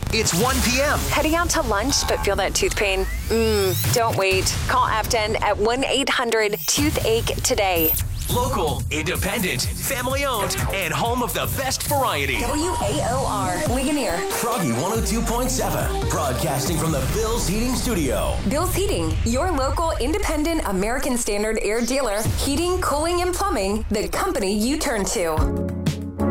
It's 1 p.m. Heading out to lunch but feel that tooth pain? Don't wait. Call Afton at 1-800-TOOTHACHE today. Local, independent, family-owned, and home of the best variety. WAOR, Ligonier. Froggy 102.7, broadcasting from the Bill's Heating Studio. Bill's Heating, your local independent American Standard air dealer. Heating, cooling, and plumbing, the company you turn to.